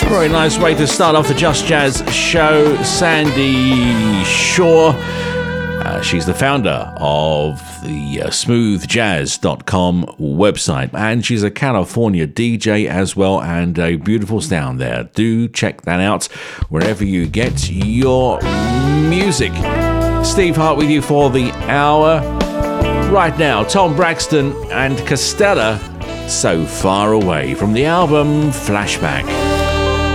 Very nice way to start off the Just Jazz show. Sandy Shaw. She's the founder of the smoothjazz.com website, and she's a California DJ as well, and a beautiful sound there. Do check that out wherever you get your music. Steve Hart with you for the hour. Right now, Tom Braxton and Costella, So Far Away, from the album Flashback.